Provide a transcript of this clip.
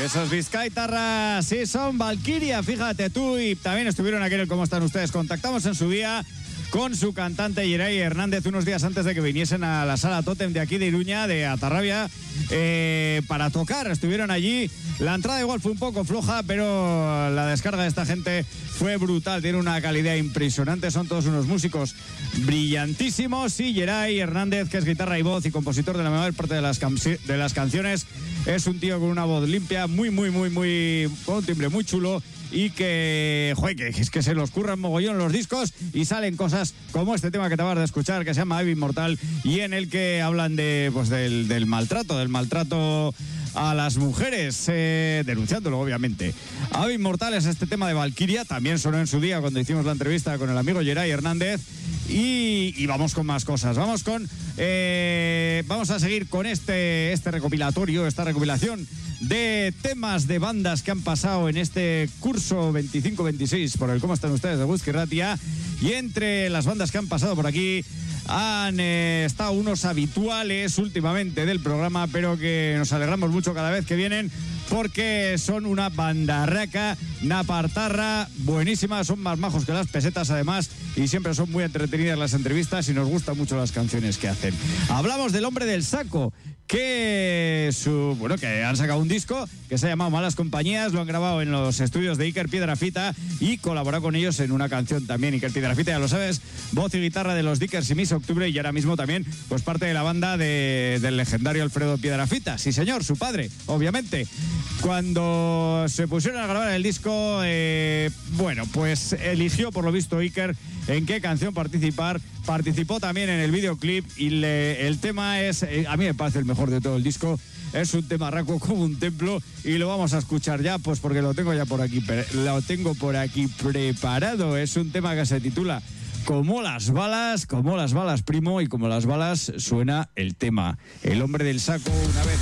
Esos Bizkaitarras, sí, son Valkyria, fíjate tú, y también estuvieron aquí en el ¿Cómo están ustedes? Contactamos en su día con su cantante Yeray Hernández unos días antes de que viniesen a la sala Tótem de aquí de Iruña, de Atarrabia, para tocar. Estuvieron allí. La entrada igual fue un poco floja, pero la descarga de esta gente fue brutal. Tiene una calidad impresionante. Son todos unos músicos brillantísimos. Y Yeray Hernández, que es guitarra y voz y compositor de la mayor parte de las canciones, es un tío con una voz limpia, muy, con un timbre muy chulo. Y que, joder, que es que se los curran mogollón los discos y salen cosas como este tema que te vas de escuchar, que se llama Ave Inmortal, y en el que hablan de, pues, del maltrato a las mujeres, denunciándolo, obviamente. Ave Inmortal es este tema de Valkyria, también sonó en su día cuando hicimos la entrevista con el amigo Yeray Hernández. Y vamos con más cosas. Vamos a seguir con este recopilatorio, esta recopilación de temas de bandas que han pasado en este curso 25-26 por el ¿Cómo están ustedes? De Whisky Ratia. Y entre las bandas que han pasado por aquí han estado unos habituales últimamente del programa, pero que nos alegramos mucho cada vez que vienen, porque son una bandarraca, napartarra, buenísima, son más majos que las pesetas además, y siempre son muy entretenidas las entrevistas y nos gustan mucho las canciones que hacen. Hablamos del Hombre del Saco, que han sacado un disco que se ha llamado Malas Compañías, lo han grabado en los estudios de Iker Piedrafita y colaborado con ellos en una canción también. Iker Piedrafita, ya lo sabes, voz y guitarra de los Dickers y Miss Octubre, y ahora mismo también pues parte de la banda del legendario Alfredo Piedrafita. Sí señor, su padre, obviamente. Cuando se pusieron a grabar el disco, pues eligió por lo visto Iker en qué canción participar. Participó también en el videoclip y el tema es, a mí me parece el mejor de todo el disco. Es un tema raco como un templo y lo vamos a escuchar ya, pues porque lo tengo por aquí preparado. Es un tema que se titula Como las balas, primo, y como las balas suena el tema. El Hombre del Saco, una vez